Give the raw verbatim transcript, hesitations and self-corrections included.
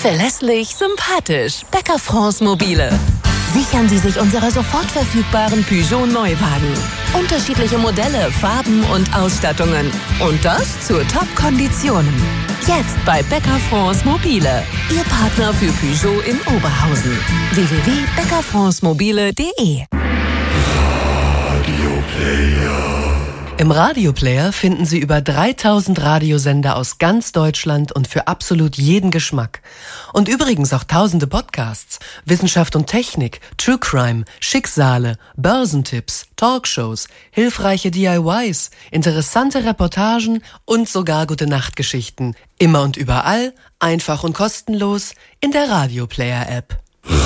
Verlässlich, sympathisch. Bäcker France Mobile. Sichern Sie sich unsere sofort verfügbaren Peugeot Neuwagen. Unterschiedliche Modelle, Farben und Ausstattungen. Und das zu Top-Konditionen. Jetzt bei Bäcker France Mobile. Ihr Partner für Peugeot in Oberhausen. w w w punkt bäcker france mobile punkt de Im Radioplayer finden Sie über dreitausend Radiosender aus ganz Deutschland und für absolut jeden Geschmack. Und übrigens auch tausende Podcasts, Wissenschaft und Technik, True Crime, Schicksale, Börsentipps, Talkshows, hilfreiche D I Ys, interessante Reportagen und sogar Gute-Nacht-Geschichten. Immer und überall, einfach und kostenlos in der Radioplayer-App.